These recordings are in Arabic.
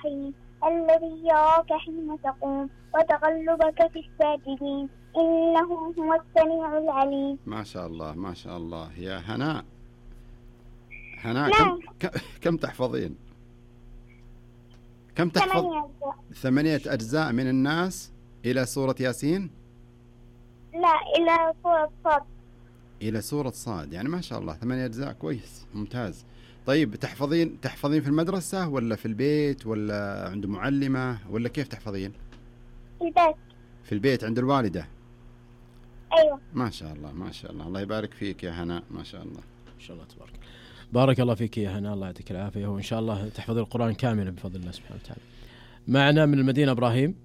الرحيم الذي يراك حين تقوم وتقلبك في الساجدين إنه هو السميع العليم. ما شاء الله ما شاء الله. يا هناء، هناء نعم. كم تحفظين؟ كم تحفظ؟ 8 أجزاء من الناس إلى سورة ياسين؟ لا، إلى سورة صاد. إلى سورة صاد، يعني ما شاء الله 8 أجزاء، كويس ممتاز. طيب تحفظين في المدرسة ولا في البيت ولا عند معلمة ولا كيف تحفظين؟ في البيت. في البيت عند الوالدة؟ أيوة. ما شاء الله ما شاء الله. الله يبارك فيك يا هناء، ما شاء الله. ما شاء الله تبارك. بارك الله فيك يا هناء، الله يعطيك العافية، وإن شاء الله تحفظ القرآن كاملا بفضل الله سبحانه وتعالى. معنا من المدينة إبراهيم.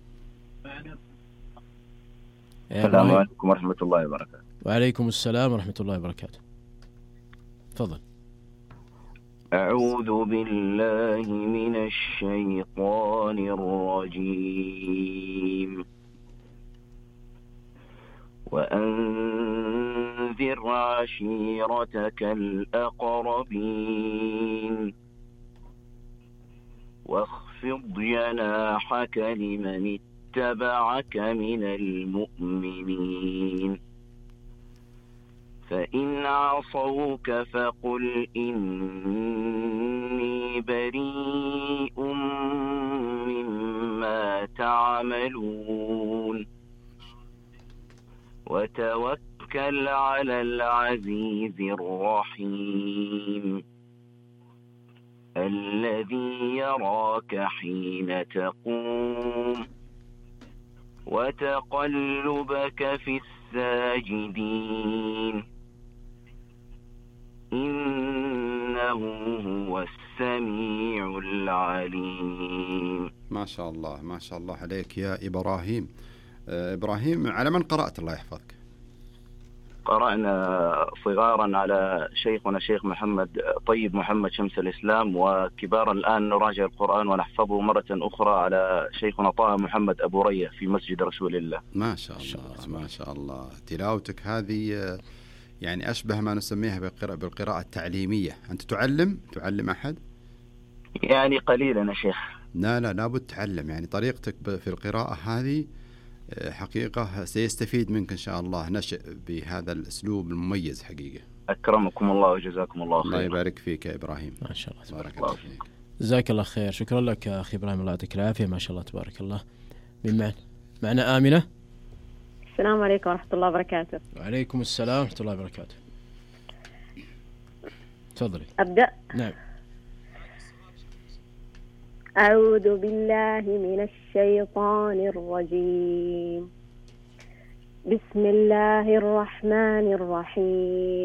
السلام عليكم ورحمة الله وبركاته. وعليكم السلام ورحمة الله وبركاته. تفضل. أعوذ بالله من الشيطان الرجيم. وأنذر عشيرتك الأقربين واخفض جناحك لمن اتبعك من المؤمنين فإن عصوك فقل إني بريء مما تعملون وتوكل على العزيز الرحيم الذي يراك حين تقوم وتقلبك في الساجدين إنه هو السميع العليم. ما شاء الله ما شاء الله عليك يا إبراهيم. إبراهيم، على من قرأت الله يحفظك؟ قرأنا صغارا على شيخنا شيخ محمد طيب محمد شمس الإسلام، وكبارا الآن نراجع القرآن ونحفظه مرة أخرى على شيخنا طه محمد أبو رية في مسجد رسول الله. ما شاء الله ما شاء الله. تلاوتك هذه يعني أشبه ما نسميها بالقراءة التعليمية. أنت تعلم أحد؟ يعني قليلا يا شيخ. لا لابد تعلم، يعني طريقتك في القراءة هذه حقيقة سيستفيد منك إن شاء الله نشأ بهذا الأسلوب المميز حقيقة. أكرمكم الله وجزاكم الله خير. الله يبارك فيك يا إبراهيم. ما شاء الله تبارك الله فيك. جزاك الله خير. شكرا لك يا أخي إبراهيم، الله يعطيك العافية. ما شاء الله تبارك الله. من معنا آمنة. السلام عليكم ورحمة الله وبركاته. وعليكم السلام ورحمة الله وبركاته. تفضلي. أبدأ. نعم. أعوذ بالله من الشيطان الرجيم. بسم الله الرحمن الرحيم.